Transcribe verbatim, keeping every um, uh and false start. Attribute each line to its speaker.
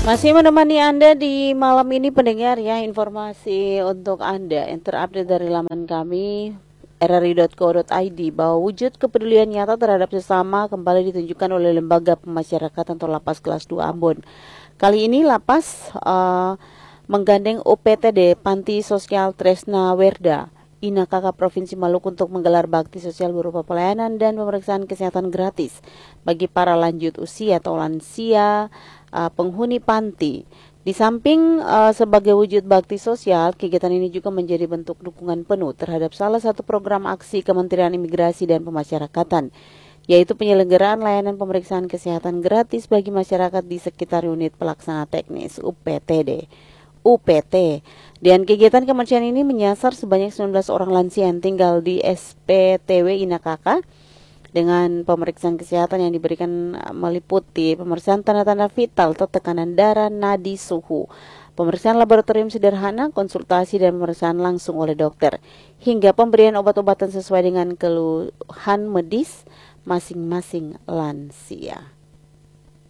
Speaker 1: Masih menemani Anda di malam ini pendengar ya, informasi untuk Anda yang terupdate dari laman kami r r i dot co dot i d bahwa wujud kepedulian nyata terhadap sesama kembali ditunjukkan oleh Lembaga Pemasyarakatan atau Lapas Kelas dua Ambon. Kali ini Lapas uh, menggandeng O P T D Panti Sosial Tresna Werda I N A K K Provinsi Maluku untuk menggelar bakti sosial berupa pelayanan dan pemeriksaan kesehatan gratis bagi para lanjut usia atau lansia uh, penghuni panti. Di samping uh, sebagai wujud bakti sosial, kegiatan ini juga menjadi bentuk dukungan penuh terhadap salah satu program aksi Kementerian Imigrasi dan Pemasyarakatan, yaitu penyelenggaraan layanan pemeriksaan kesehatan gratis bagi masyarakat di sekitar unit pelaksana teknis U P T D. U P T. Dan kegiatan kementerian ini menyasar sebanyak sembilan belas orang lansia yang tinggal di S P T W I N A K K dengan pemeriksaan kesehatan yang diberikan meliputi pemeriksaan tanda-tanda vital atau tekanan darah, nadi, suhu, pemeriksaan laboratorium sederhana, konsultasi dan pemeriksaan langsung oleh dokter, hingga pemberian obat-obatan sesuai dengan keluhan medis masing-masing lansia.